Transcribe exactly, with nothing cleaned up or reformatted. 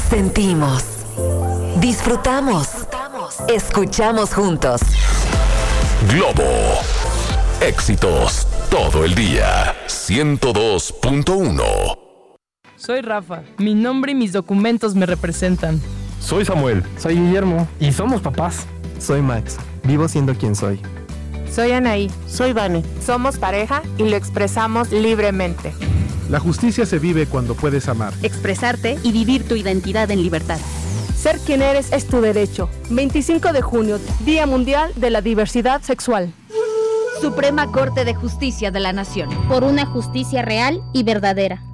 Sentimos, disfrutamos, escuchamos juntos. Globo. Éxitos todo el día. ciento dos punto uno. Soy Rafa. Mi nombre y mis documentos me representan. Soy Samuel. Soy Guillermo. Y somos papás. Soy Max. Vivo siendo quien soy. Soy Anaí. Soy Vane. Somos pareja y lo expresamos libremente. La justicia se vive cuando puedes amar, expresarte y vivir tu identidad en libertad. Ser quien eres es tu derecho. veinticinco de junio, Día Mundial de la Diversidad Sexual. Suprema Corte de Justicia de la Nación. Por una justicia real y verdadera.